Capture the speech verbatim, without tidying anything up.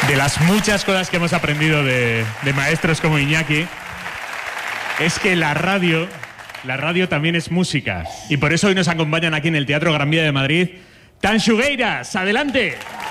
De las muchas cosas que hemos aprendido de, de maestros como Iñaki, es que la radio, la radio también es música. Y por eso hoy nos acompañan aquí en el Teatro Gran Vía de Madrid, Tanxugueiras. ¡Adelante!